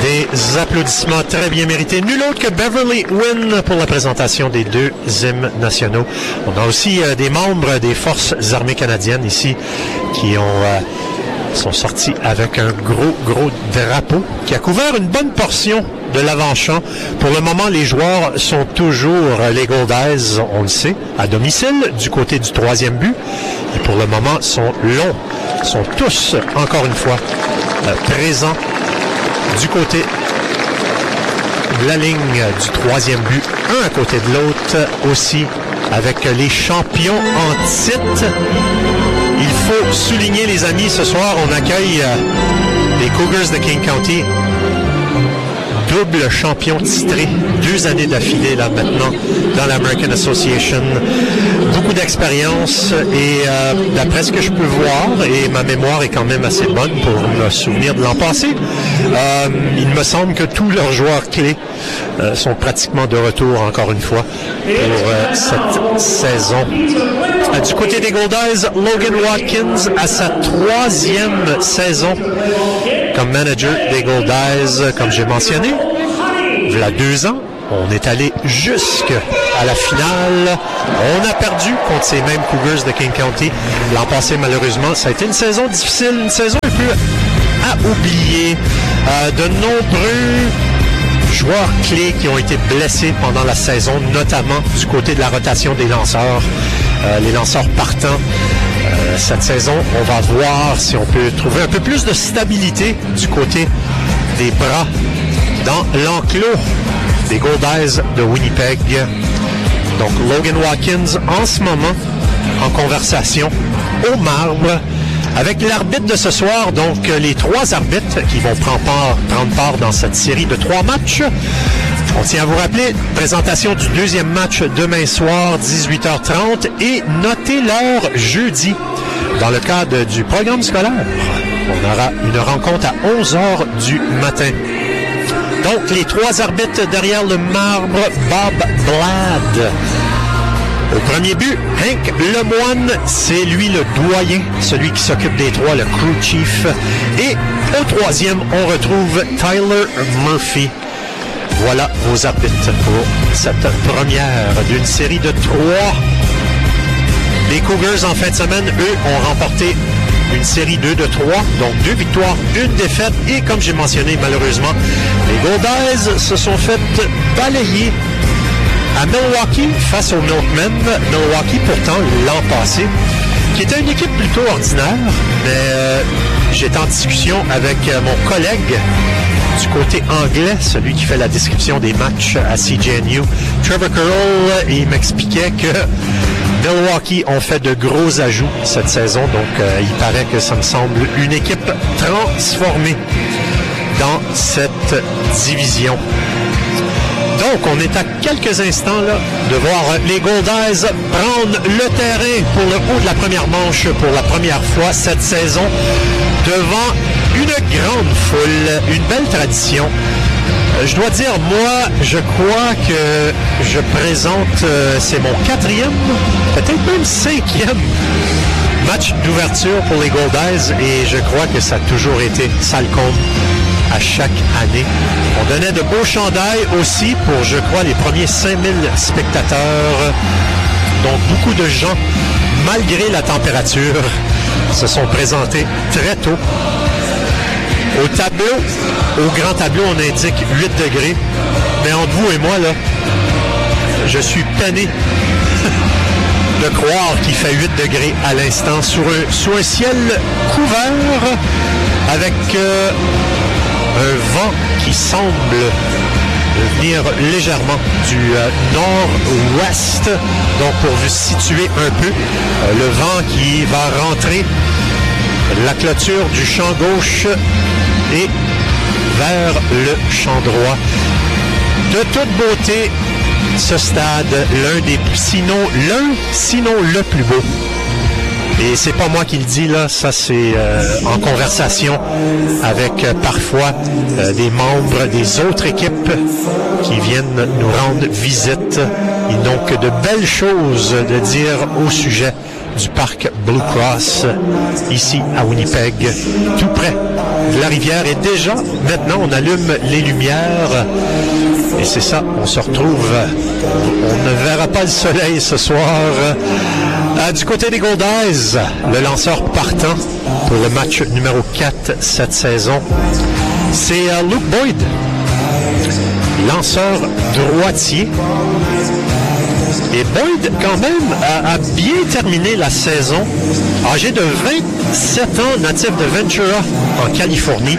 Des applaudissements très bien mérités. Nul autre que Beverly Wynn pour la présentation des deux hymnes nationaux. On a aussi des membres des Forces armées canadiennes ici qui sont sortis avec un gros drapeau qui a couvert une bonne portion de l'avant-champ. Pour le moment, les joueurs sont toujours les Goldeyes, on le sait, à domicile, du côté du troisième but. Et pour le moment, sont tous, encore une fois, présents du côté de la ligne du troisième but, un à côté de l'autre aussi, avec les champions en titre. Il faut souligner, les amis, ce soir, on accueille les Cougars de King County, double champion titré, 2 années d'affilée là maintenant dans l'American Association. Beaucoup d'expérience et d'après ce que je peux voir, et ma mémoire est quand même assez bonne pour me souvenir de l'an passé, il me semble que tous leurs joueurs clés sont pratiquement de retour encore une fois pour cette saison. Du côté des Goldeyes, Logan Watkins à sa 3e saison comme manager des Goldeyes, comme j'ai mentionné. Il y a 2 ans, on est allé jusqu'à la finale. On a perdu contre ces mêmes Cougars de King County. L'an passé, malheureusement, ça a été une saison difficile, une saison un peu à oublier. De nombreux joueurs clés qui ont été blessés pendant la saison, notamment du côté de la rotation des lanceurs. Les lanceurs partants. Cette saison, on va voir si on peut trouver un peu plus de stabilité du côté des bras dans l'enclos des Goldeyes de Winnipeg. Donc Logan Watkins en ce moment en conversation au marbre avec l'arbitre de ce soir, donc les 3 arbitres qui vont prendre part dans cette série de 3 matchs. On tient à vous rappeler, présentation du 2e match demain soir, 18h30, et notez l'heure jeudi. Dans le cadre du programme scolaire, on aura une rencontre à 11h du matin. Donc, les 3 arbitres derrière le marbre, Bob Blad. Au premier but, Hank Lemoine, c'est lui le doyen, celui qui s'occupe des 3, le crew chief. Et au 3e, on retrouve Tyler Murphy. Voilà vos arbitres pour cette première d'une série de 3. Les Cougars, en fin de semaine, eux, ont remporté une série 2 de 3, donc 2 victoires, 1 défaite. Et comme j'ai mentionné, malheureusement, les Goldeyes se sont fait balayer à Milwaukee face aux Milkmen. Milwaukee, pourtant, l'an passé, qui était une équipe plutôt ordinaire, mais j'étais en discussion avec mon collègue du côté anglais, celui qui fait la description des matchs à CJNU, Trevor Curl, il m'expliquait que Milwaukee ont fait de gros ajouts cette saison, donc il paraît que ça me semble une équipe transformée dans cette division. Donc, on est à quelques instants là, de voir les Goldeyes prendre le terrain pour le haut de la première manche pour la première fois cette saison devant une grande foule, une belle tradition. Je dois dire, moi, je crois que je présente, c'est mon 4e, peut-être même 5e match d'ouverture pour les Goldeyes et je crois que ça a toujours été ça le compte à chaque année. On donnait de beaux chandails aussi pour, je crois, les premiers 5000 spectateurs. Donc, beaucoup de gens, malgré la température, se sont présentés très tôt. Au tableau, au grand tableau, on indique 8 degrés. Mais entre vous et moi, là, je suis peiné de croire qu'il fait 8 degrés à l'instant sous un ciel couvert avec un vent qui semble venir légèrement du nord-ouest. Donc, pour vous situer un peu, le vent qui va rentrer la clôture du champ gauche et vers le champ droit. De toute beauté, ce stade, sinon le plus beau. Et c'est pas moi qui le dis, là, ça c'est en conversation avec parfois des membres des autres équipes qui viennent nous rendre visite. Ils n'ont que de belles choses de dire au sujet du parc Blue Cross, ici à Winnipeg, tout près de la rivière. Et déjà, maintenant, on allume les lumières. Et c'est ça, on se retrouve. On ne verra pas le soleil ce soir. Du côté des Goldies, le lanceur partant pour le match numéro 4 cette saison, c'est Luke Boyd, lanceur droitier. Et Boyd, quand même, a bien terminé la saison. Âgé de 27 ans, natif de Ventura, en Californie.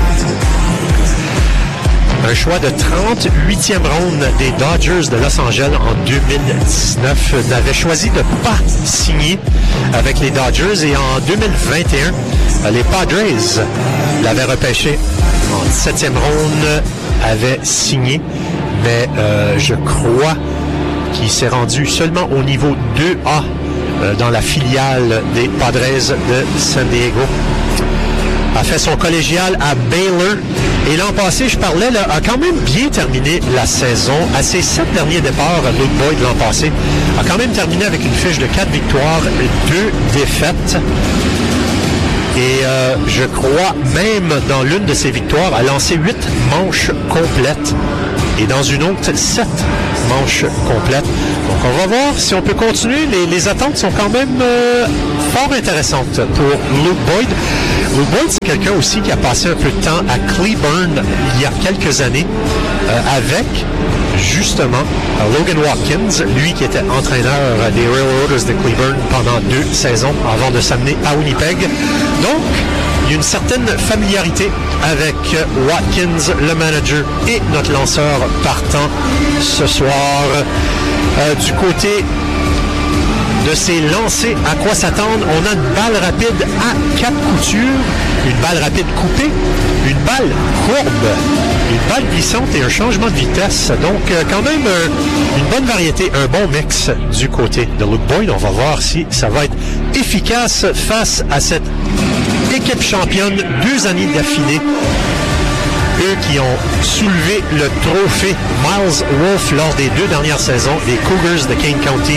Un choix de 38e ronde des Dodgers de Los Angeles en 2019. N'avait choisi de ne pas signer avec les Dodgers. Et en 2021, les Padres l'avaient repêché en 7e ronde, avaient signé. Mais je crois qu'il s'est rendu seulement au niveau 2A dans la filiale des Padres de San Diego. A fait son collégial à Baylor. Et l'an passé, je parlais, là, a quand même bien terminé la saison. À ses 7 derniers départs, Luke Boyd l'an passé, a quand même terminé avec une fiche de 4 victoires, 2 défaites. Et je crois même dans l'une de ses victoires, a lancé 8 manches complètes. Et dans une autre, 7 manches complètes. Donc on va voir si on peut continuer. Les attentes sont quand même fort intéressantes pour Luke Boyd. Luke Boyd, c'est quelqu'un aussi qui a passé un peu de temps à Cleburne il y a quelques années avec justement Logan Watkins, lui qui était entraîneur des Railroaders de Cleburne pendant 2 saisons avant de s'amener à Winnipeg. Donc, il y a une certaine familiarité avec Watkins, le manager, et notre lanceur partant ce soir. Du côté de ses lancers, à quoi s'attendre? On a une balle rapide à 4 coutures, une balle rapide coupée, une balle courbe, une balle glissante et un changement de vitesse. Donc, quand même, une bonne variété, un bon mix du côté de Luke Boyd. On va voir si ça va être efficace face à cette équipe championne 2 années d'affilée. Eux qui ont soulevé le trophée Miles Wolff lors des 2 dernières saisons, les Cougars de Kane County.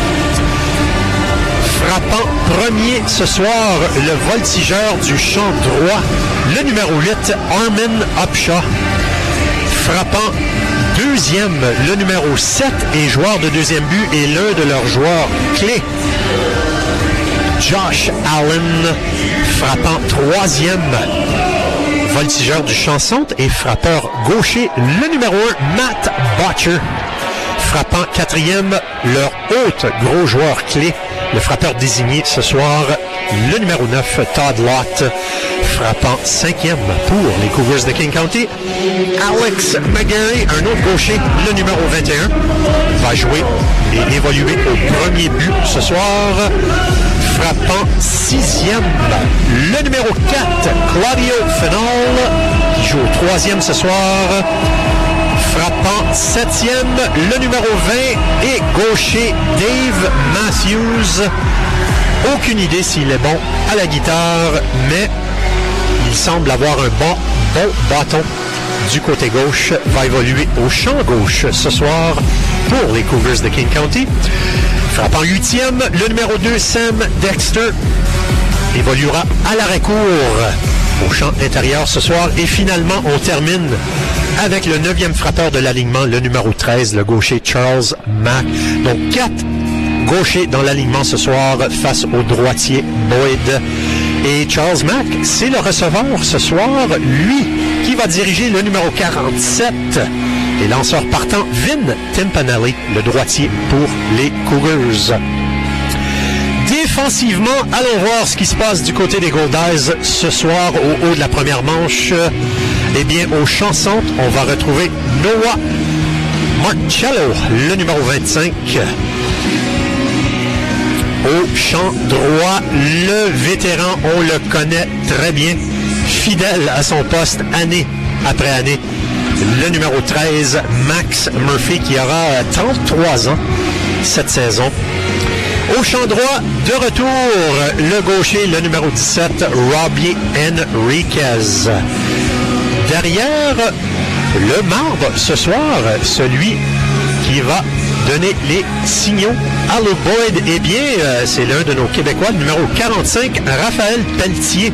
Frappant premier ce soir, le voltigeur du champ droit, le numéro 8, Armin Upshaw. Frappant deuxième, le numéro 7 et joueur de deuxième but et l'un de leurs joueurs clés, Josh Allen. Frappant troisième, voltigeur du champ centre et frappeur gaucher, le numéro 1, Matt Botcher. Frappant quatrième, leur autre gros joueur clé, le frappeur désigné ce soir, le numéro 9, Todd Lott. Frappant cinquième pour les Cougars de King County, Alex McGarry, un autre gaucher, le numéro 21, va jouer et évoluer au premier but ce soir. Frappant sixième, le numéro 4, Claudio Fenol, qui joue au troisième ce soir. Frappant septième, le numéro 20 et gaucher Dave Matthews. Aucune idée s'il est bon à la guitare, mais il semble avoir un bon bâton du côté gauche. Va évoluer au champ gauche ce soir pour les Cougars de King County. Frappant huitième, le numéro 2, Sam Dexter, évoluera à l'arrêt-court au champ intérieur ce soir. Et finalement, on termine avec le 9e frappeur de l'alignement, le numéro 13, le gaucher Charles Mack. Donc 4 gauchers dans l'alignement ce soir face au droitier Boyd. Et Charles Mack, c'est le receveur ce soir, lui qui va diriger le numéro 47 et lanceur partant Vin Timpanelli, le droitier pour les Cougars. Défensivement, allons voir ce qui se passe du côté des Goldies ce soir au haut de la première manche. Eh bien, au champ centre, on va retrouver Noah Marcello, le numéro 25. Au champ droit, le vétéran, on le connaît très bien, fidèle à son poste année après année. Le numéro 13, Max Murphy, qui aura 33 ans cette saison. Au champ droit, de retour, le gaucher, le numéro 17, Robbie Enriquez. Derrière, le marbre ce soir, celui qui va donner les signaux. Allo Boyd, eh bien, c'est l'un de nos Québécois, numéro 45, Raphaël Pelletier.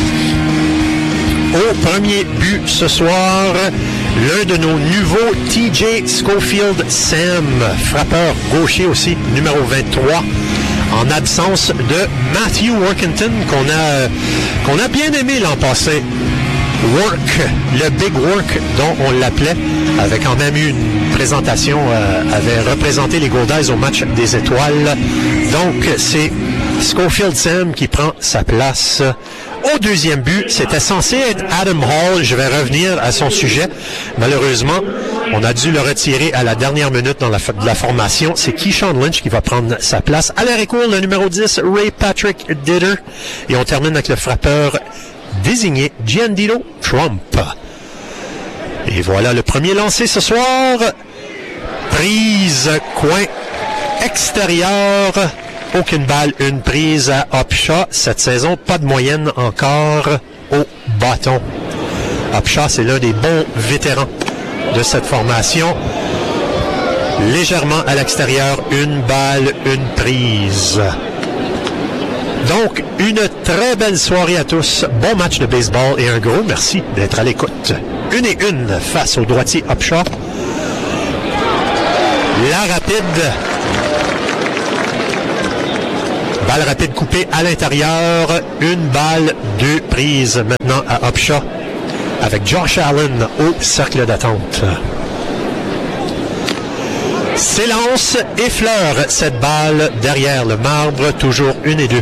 Au premier but ce soir, l'un de nos nouveaux TJ Schofield Sam, frappeur gaucher aussi, numéro 23, en absence de Matthew Workington, qu'on a bien aimé l'an passé. Work, le Big Work dont on l'appelait, avait quand même eu une présentation, avait représenté les Goldeyes au match des étoiles. Donc, c'est Schofield Sam qui prend sa place. Au deuxième but, c'était censé être Adam Hall. Je vais revenir à son sujet. Malheureusement, on a dû le retirer à la dernière minute dans la formation. C'est Keyshawn Lynch qui va prendre sa place. À l'arrêt-court, le numéro 10, Ray Patrick Ditter. Et on termine avec le frappeur désigné Giandido Trump. Et voilà le premier lancé ce soir. Prise coin extérieur. Aucune balle, une prise à Upshaw. Cette saison, pas de moyenne encore au bâton. Upshaw, c'est l'un des bons vétérans de cette formation. Légèrement à l'extérieur, une balle, une prise. Donc, une très belle soirée à tous. Bon match de baseball et un gros merci d'être à l'écoute. 1-1 face au droitier Upshaw. La rapide. Balle rapide coupée à l'intérieur. Une balle, deux prises maintenant à Upshaw avec Josh Allen au cercle d'attente. S'élance, effleure cette balle derrière le marbre. Toujours 1-2.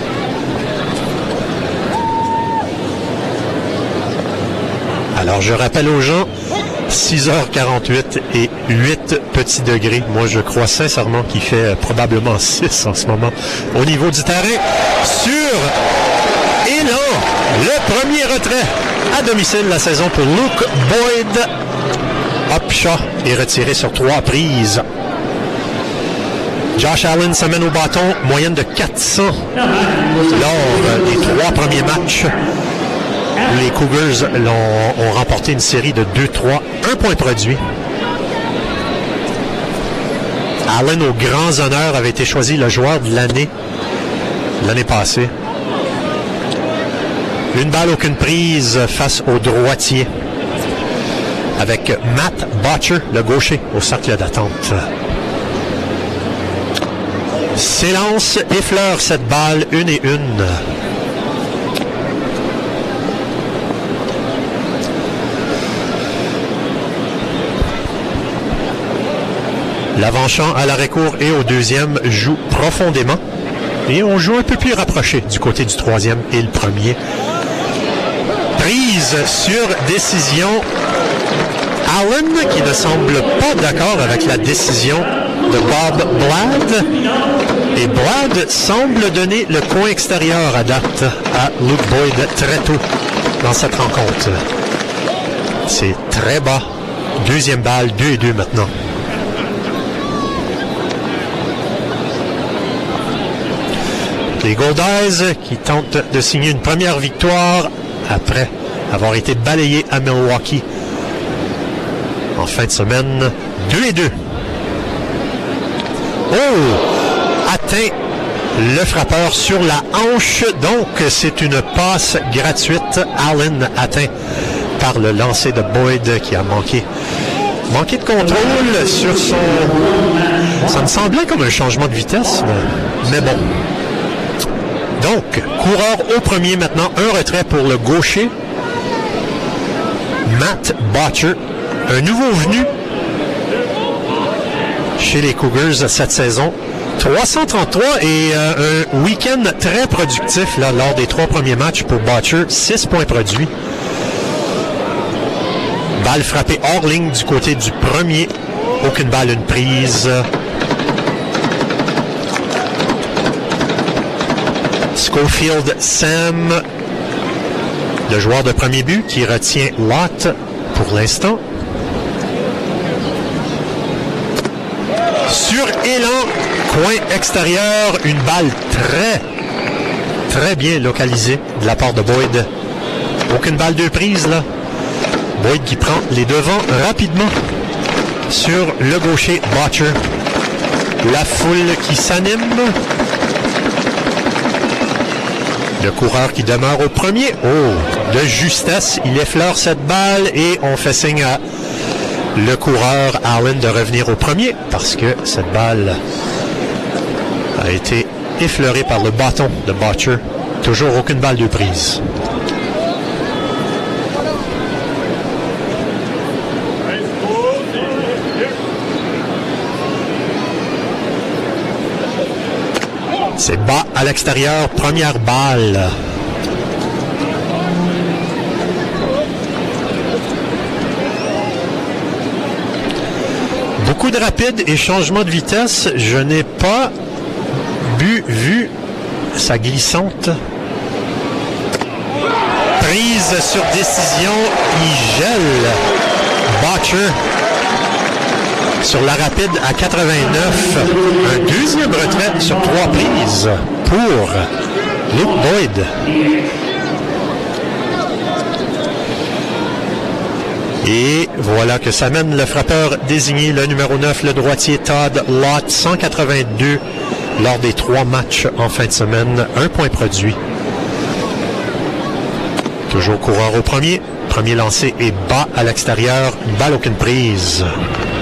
Alors, je rappelle aux gens, 6h48 et 8 petits degrés. Moi, je crois sincèrement qu'il fait probablement 6 en ce moment au niveau du terrain. Sur Élan, le premier retrait à domicile la saison pour Luke Boyd. Upshaw est retiré sur 3 prises. Josh Allen s'amène au bâton, moyenne de 400 lors des 3 premiers matchs. Les Cougars ont remporté une série de 2-3, 1 point produit. Allen, aux grands honneurs, avait été choisi le joueur de l'année passée. Une balle, aucune prise face au droitier. Avec Matt Botcher, le gaucher, au cercle d'attente. S'élance, effleure cette balle, 1-1. L'avant-champ à l'arrêt-court et au deuxième joue profondément. Et on joue un peu plus rapproché du côté du troisième et le premier. Prise sur décision. Allen qui ne semble pas d'accord avec la décision de Bob Blad. Et Blad semble donner le coin extérieur à date à Luke Boyd très tôt dans cette rencontre. C'est très bas. Deuxième balle, 2-2 maintenant. Les Goldeyes qui tentent de signer une première victoire après avoir été balayés à Milwaukee en fin de semaine. 2-2. Oh! Atteint le frappeur sur la hanche. Donc, c'est une passe gratuite. Allen atteint par le lancer de Boyd qui a manqué de contrôle sur son... Ça me semblait comme un changement de vitesse, mais bon. Donc, coureur au premier maintenant, un retrait pour le gaucher, Matt Botcher, un nouveau venu chez les Cougars cette saison. 333 et un week-end très productif là, lors des 3 premiers matchs pour Botcher, 6 points produits. Balle frappée hors ligne du côté du premier, aucune balle, une prise. Schofield Sam, le joueur de premier but qui retient Lott pour l'instant. Sur élan, coin extérieur, une balle très bien localisée de la part de Boyd. Aucune balle de prise là. Boyd qui prend les devants rapidement sur le gaucher Botcher. La foule qui s'anime. Le coureur qui demeure au premier. Oh, de justesse, il effleure cette balle et on fait signe à le coureur Allen de revenir au premier parce que cette balle a été effleurée par le bâton de Botcher. Toujours aucune balle de prise. C'est bas à l'extérieur, première balle. Beaucoup de rapide et changement de vitesse. Je n'ai pas vu sa glissante. Prise sur décision, il gèle Botcher. Sur la rapide à 89, un deuxième retrait sur 3 prises pour Luke Boyd. Et voilà que ça mène le frappeur désigné, le numéro 9, le droitier Todd Lott, 182 lors des 3 matchs en fin de semaine. 1 point produit. Toujours coureur au premier. Premier lancé est bas à l'extérieur. Balle aucune prise.